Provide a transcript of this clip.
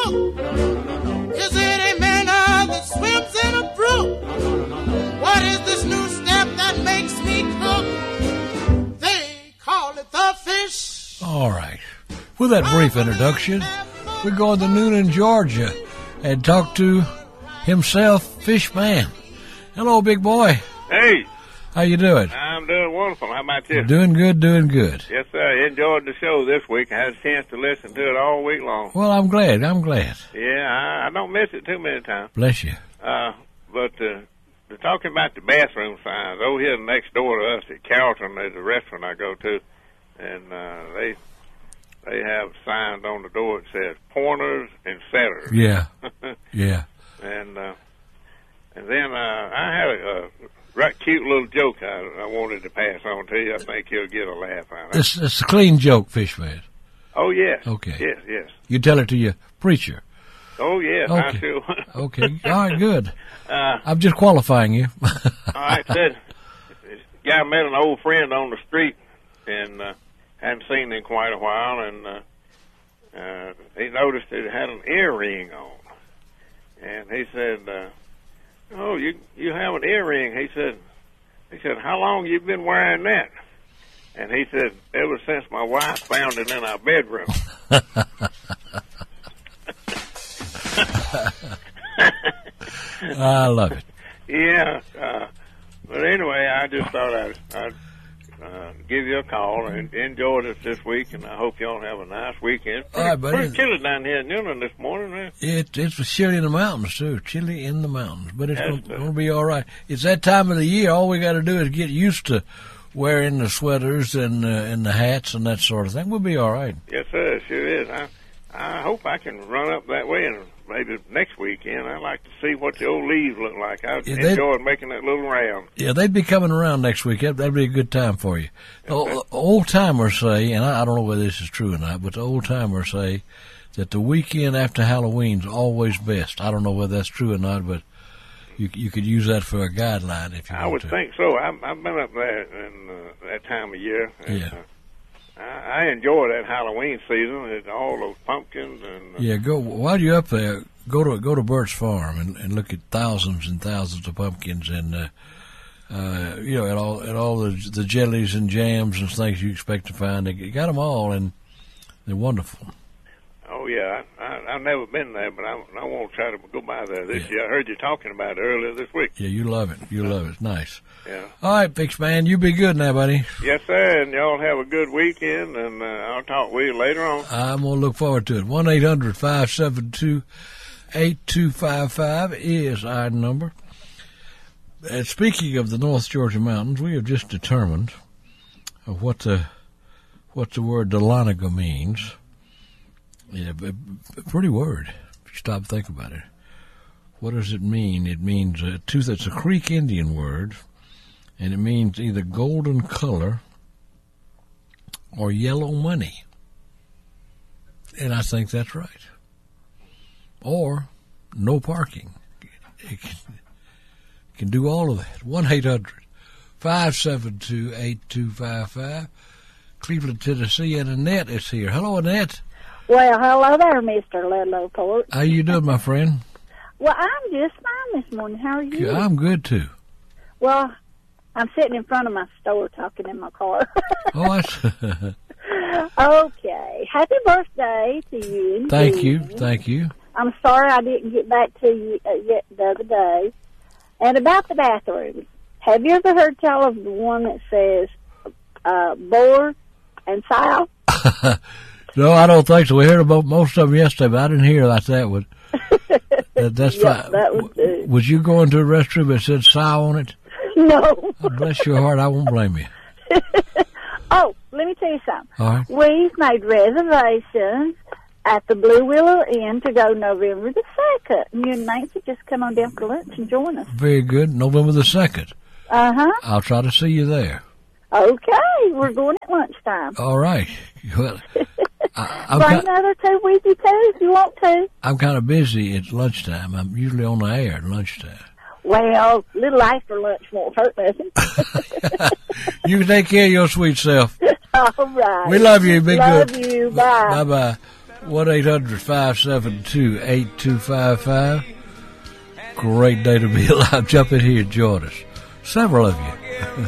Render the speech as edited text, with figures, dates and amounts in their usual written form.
cook? Is it a man that swims in a brook? What is this new step that makes me cook? They call it the fish. All right. With that brief introduction, we go to Noonan, Georgia, and talk to himself, Fishman. Hello, big boy. Hey. How you doing? I'm doing wonderful. How about you? Doing good, doing good. Yes, sir. Enjoyed the show this week. I had a chance to listen to it all week long. Well, I'm glad. Yeah, I don't miss it too many times. Bless you. But they're talking about the bathroom signs. Over here next door to us at Carrollton, there's a restaurant I go to, and they have signs on the door that says pointers and setters. Yeah, yeah. And then I had a right cute little joke I wanted to pass on to you. I think you'll get a laugh out of it. It's a clean joke, Fishman. Oh, yes. Okay. Yes. You tell it to your preacher. Oh, yes, okay. I sure. Okay. All right, good. I'm just qualifying you. All right, said, this guy met an old friend on the street and hadn't seen him in quite a while, and he noticed that it had an earring on. And he said, oh, you have an earring. He said, how long you been wearing that? And he said, ever since my wife found it in our bedroom. I love it. Yeah. But anyway, I just thought I'd give you a call and enjoyed it this week, and I hope y'all have a nice weekend. All right, buddy. Pretty chilly down here in Newland this morning, man. It's chilly in the mountains, too. Chilly in the mountains. But it's going to be all right. It's that time of the year. All we got to do is get used to wearing the sweaters and the hats and that sort of thing. We'll be all right. Yes, sir. It sure is. I hope I can run up that way and maybe next weekend. I'd like to see what the old leaves look like. I enjoyed making that little round. Yeah, they'd be coming around next week. That'd be a good time for you. Old timers say, and I don't know whether this is true or not, but the old timers say that the weekend after Halloween's always best. I don't know whether that's true or not, but you could use that for a guideline if you want to. I would think so. I've been up there in that time of year. And, yeah. I enjoy that Halloween season and all those pumpkins and. Yeah, while you're up there. Go to Bert's Farm and look at thousands and thousands of pumpkins and at all the jellies and jams and things you expect to find. They got them all and they're wonderful. Oh yeah, I've never been there, but I want to try to go by there this year. I heard you talking about it earlier this week. Yeah, you love it. Love it. It's nice. Yeah. All right, Fishman, you be good now, buddy. Yes, sir, and y'all have a good weekend, and I'll talk with you later on. I'm going to look forward to it. 1-800-572-8255 is our number. And speaking of the North Georgia mountains, we have just determined what the word Dahlonega means. Yeah, a pretty word, if you stop and think about it. What does it mean? It means it's a Creek Indian word, and it means either golden color or yellow money. And I think that's right. Or no parking. It can do all of that. 1-800-572-8255. Cleveland, Tennessee, and Annette is here. Hello, Annette. Well, hello there, Mr. Ludlow Port. How you doing, my friend? Well, I'm just fine this morning. How are you? I'm good, too. Well, I'm sitting in front of my store talking in my car. Oh, that's... Okay. Happy birthday to you. Thank you. I'm sorry I didn't get back to you yet the other day. And about the bathrooms, have you ever heard tell of the one that says bore and sow? No, I don't think so. We heard about most of them yesterday, but I didn't hear like that one. That's fine. That was good. Was you going to a restroom that said sow on it? No. Oh, bless your heart, I won't blame you. Oh, let me tell you something. All right. We've made reservations at the Blue Willow Inn to go November the 2nd. You and Nancy just come on down for lunch and join us. Very good. November the 2nd. Uh-huh. I'll try to see you there. Okay. We're going at lunchtime. All right. Well, Bring another two with you, too, if you want to. I'm kind of busy at lunchtime. I'm usually on the air at lunchtime. Well, a little after lunch won't hurt nothing. You can take care of your sweet self. All right. We love you. Be good. Love you. Bye. Bye-bye. 1-800-572-8255. Great day to be alive. Jump in here and join us. Several of you.